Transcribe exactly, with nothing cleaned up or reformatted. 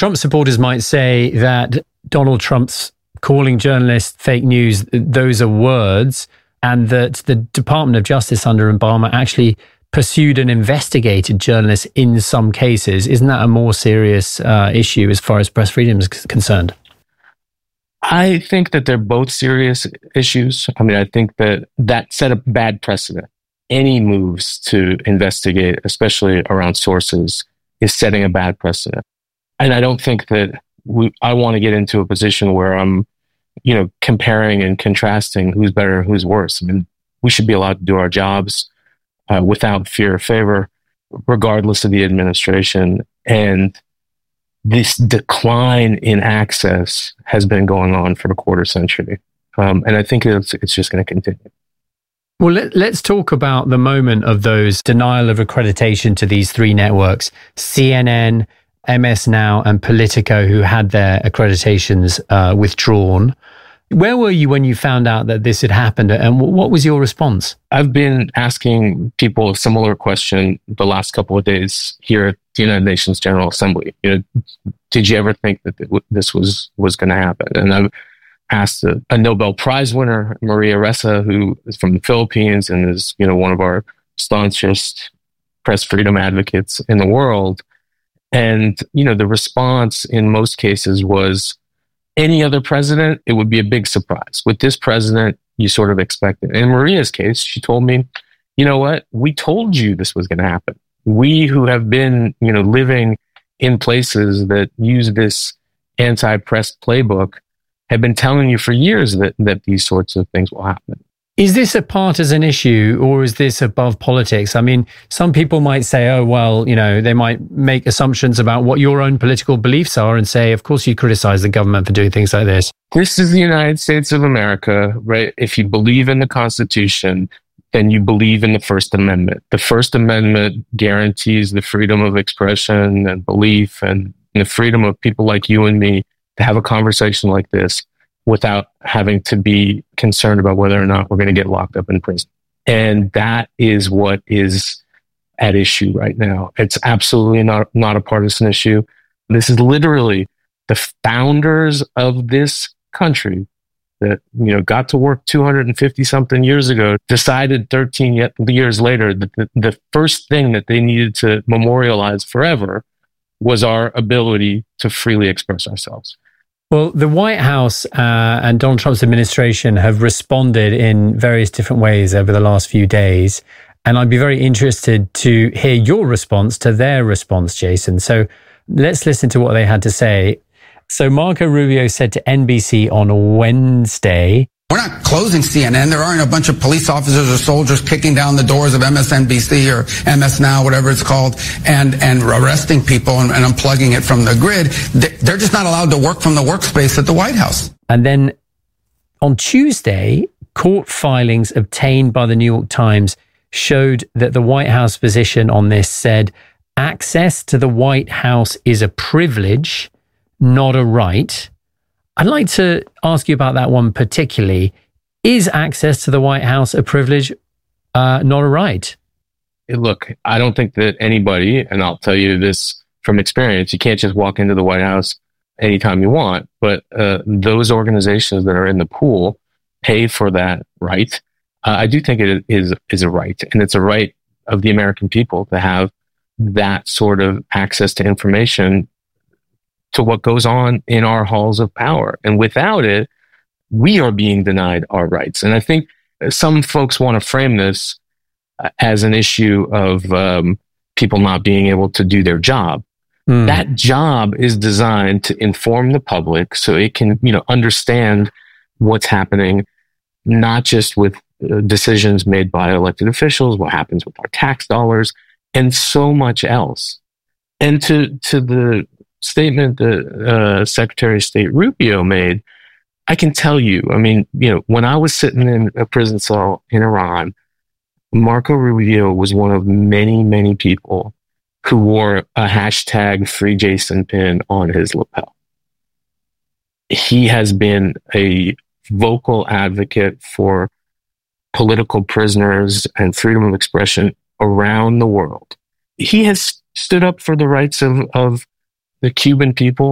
Trump supporters might say that Donald Trump's calling journalists fake news, those are words, and that the Department of Justice under Obama actually pursued and investigated journalists in some cases. Isn't that a more serious uh, issue as far as press freedom is concerned? I think that they're both serious issues. I mean, I think that that set a bad precedent. Any moves to investigate, especially around sources, is setting a bad precedent. And I don't think that we, I want to get into a position where I'm, you know, comparing and contrasting who's better and who's worse. I mean, we should be allowed to do our jobs uh, without fear or favor, regardless of the administration. And this decline in access has been going on for a quarter century. Um, and I think it's, it's just going to continue. Well, let, let's talk about the moment of those denial of accreditation to these three networks, C N N, M S Now, and Politico, who had their accreditations uh, withdrawn. Where were you when you found out that this had happened, and what was your response? I've been asking people a similar question the last couple of days here at the United Nations General Assembly. You know, did you ever think that this was was going to happen? And I've asked a, a Nobel Prize winner, Maria Ressa, who is from the Philippines and is, you know, one of our staunchest press freedom advocates in the world. And, you know, the response in most cases was, any other president, it would be a big surprise. With this president, you sort of expect it. In Maria's case, she told me, you know what? We told you this was going to happen. We who have been, you know, living in places that use this anti-press playbook have been telling you for years that, that these sorts of things will happen. Is this a partisan issue, or is this above politics? I mean, some people might say, oh, well, you know, they might make assumptions about what your own political beliefs are and say, of course, you criticize the government for doing things like this. This is the United States of America, right? If you believe in the Constitution, then you believe in the First Amendment. The First Amendment guarantees the freedom of expression and belief and the freedom of people like you and me to have a conversation like this without having to be concerned about whether or not we're going to get locked up in prison. And that is what is at issue right now. It's absolutely not, not a partisan issue. This is literally the founders of this country that, you know, got to work two hundred fifty something years ago, decided thirteen years later that the, the first thing that they needed to memorialize forever was our ability to freely express ourselves. Well, the White House uh, and Donald Trump's administration have responded in various different ways over the last few days. And I'd be very interested to hear your response to their response, Jason. So let's listen to what they had to say. So Marco Rubio said to N B C on Wednesday, we're not closing C N N. There aren't a bunch of police officers or soldiers kicking down the doors of M S N B C or M S Now, whatever it's called, and, and arresting people and, and unplugging it from the grid. They're just not allowed to work from the workspace at the White House. And then on Tuesday, court filings obtained by the New York Times showed that the White House position on this said access to the White House is a privilege, not a right. I'd like to ask you about that one particularly. Is access to the White House a privilege, uh, not a right? Look, I don't think that anybody, and I'll tell you this from experience, you can't just walk into the White House anytime you want, but uh, those organizations that are in the pool pay for that right. Uh, I do think it is, is a right, and it's a right of the American people to have that sort of access to information to what goes on in our halls of power. And without it, we are being denied our rights. And I think some folks want to frame this as an issue of um, people not being able to do their job. Mm. That job is designed to inform the public so it can, you know, understand what's happening, not just with uh, decisions made by elected officials, what happens with our tax dollars, and so much else. And to, to the statement that uh, Secretary of State Rubio made, I can tell you, I mean, you know, when I was sitting in a prison cell in Iran, Marco Rubio was one of many, many people who wore a hashtag Free Jason pin on his lapel. He has been a vocal advocate for political prisoners and freedom of expression around the world. He has stood up for the rights of, of the Cuban people